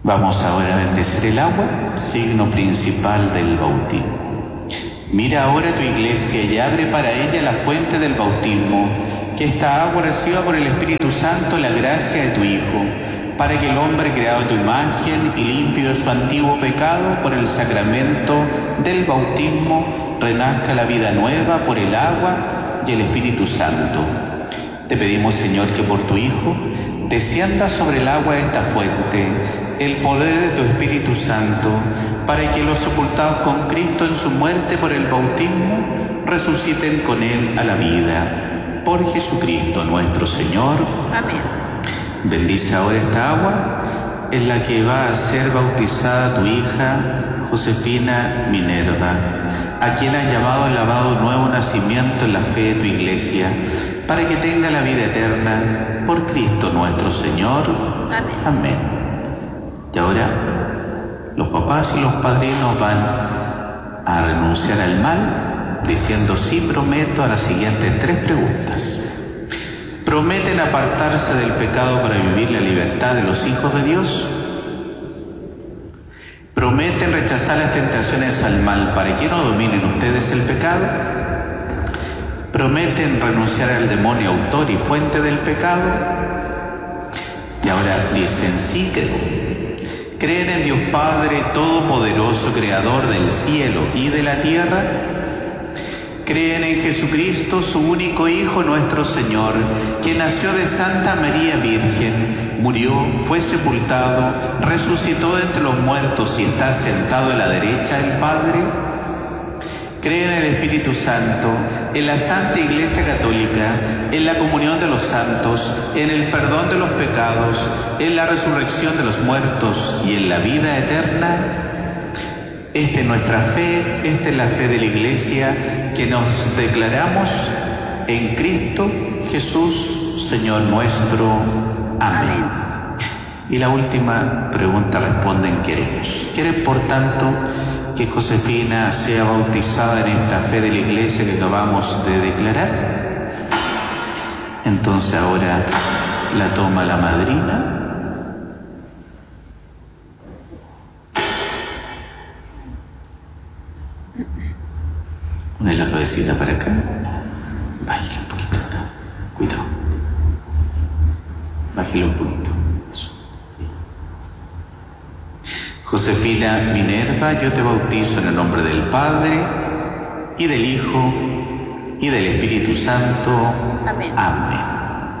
Vamos ahora a bendecir el agua, signo principal del bautismo. Mira ahora tu iglesia y abre para ella la fuente del bautismo, que esta agua reciba por el Espíritu Santo la gracia de tu Hijo, para que el hombre creado a tu imagen y limpio de su antiguo pecado por el sacramento del bautismo renazca la vida nueva por el agua y el Espíritu Santo. Te pedimos, Señor, que por tu Hijo descienda sobre el agua de esta fuente el poder de tu Espíritu Santo, para que los sepultados con Cristo en su muerte por el bautismo resuciten con Él a la vida. Por Jesucristo nuestro Señor. Amén. Bendice ahora esta agua en la que va a ser bautizada tu hija Josefina Minerva, a quien has llamado al lavado nuevo nacimiento en la fe de tu iglesia, para que tenga la vida eterna por Cristo nuestro Señor. Amén. Amén. Y ahora los papás y los padrinos van a renunciar al mal, diciendo sí prometo a las siguientes 3 preguntas. ¿Prometen apartarse del pecado para vivir la libertad de los hijos de Dios? ¿Prometen rechazar las tentaciones al mal para que no dominen ustedes el pecado? ¿Prometen renunciar al demonio autor y fuente del pecado? Y ahora dicen sí creo. ¿Creen en Dios Padre Todopoderoso, Creador del cielo y de la tierra? ¿Creen en Jesucristo, su único Hijo, nuestro Señor, que nació de Santa María Virgen, murió, fue sepultado, resucitó de entre los muertos y está sentado a la derecha del Padre? ¿Creen en el Espíritu Santo, en la Santa Iglesia Católica, en la comunión de los santos, en el perdón de los pecados, en la resurrección de los muertos y en la vida eterna? Esta es nuestra fe, esta es la fe de la Iglesia, que nos declaramos en Cristo Jesús, Señor nuestro. Amén. Y la última pregunta responden queremos. ¿Quieren, por tanto, que Josefina sea bautizada en esta fe de la Iglesia que acabamos de declarar? Entonces ahora la toma la madrina. Pone la cabecita para acá. Bájale un poquito. Cuidado. Bájale un poquito. Eso. Josefina Minerva, yo te bautizo en el nombre del Padre, y del Hijo, y del Espíritu Santo. Amén. Amén.